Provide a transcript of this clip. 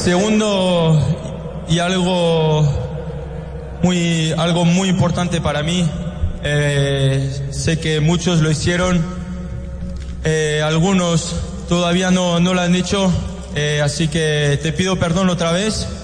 segundo, y algo muy importante para mí, sé que muchos lo hicieron, algunos todavía no lo han hecho, así que te pido perdón otra vez.